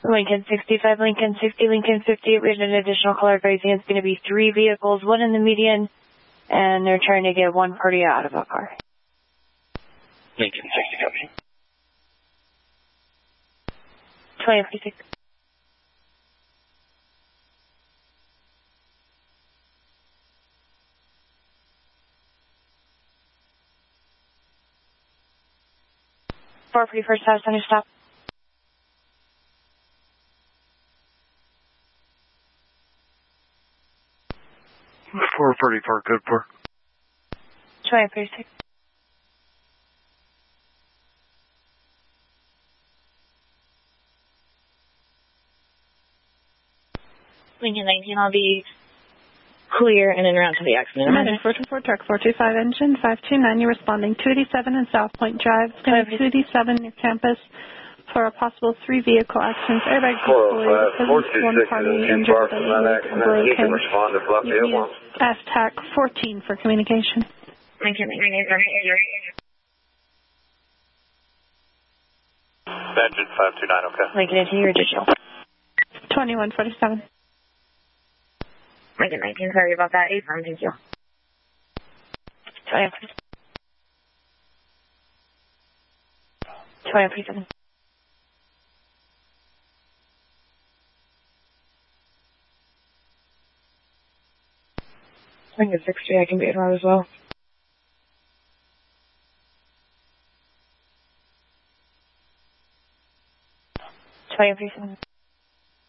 Lincoln 65, Lincoln 60, Lincoln 50. We have an additional caller advising it's going to be 3 vehicles, 1 in the median, and they're trying to get 1 party out of a car. Lincoln 60, copy. 2056. Four pretty first house, center stop. 434, code 4. 2036. Lincoln 19, I'll be clear and en route to the accident. Imagine 424 truck 425 engine 529, you're responding 287 and South Point Drive. It's going to be 287 near campus for a possible 3 vehicle accidents. Airbag deployed, presence 1 party injured, broken. Use FTAC 14 for communication. Lincoln 19, Engine 529, okay. Lincoln into your digital. 2147. Lincoln 19, sorry about that. Affirm, thank you. 2037. Lincoln 60, I can be around as well. 2037.